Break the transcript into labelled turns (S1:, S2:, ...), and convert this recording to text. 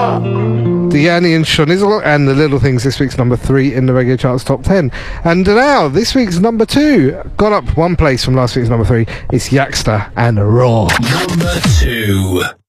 S1: Deannie and Shonizzle and The Little Things, this week's number 3 in the Reggae Charts Top 10. And now, this week's number 2, gone up one place from last week's number 3, it's Yaxter and Raw.
S2: Number 2.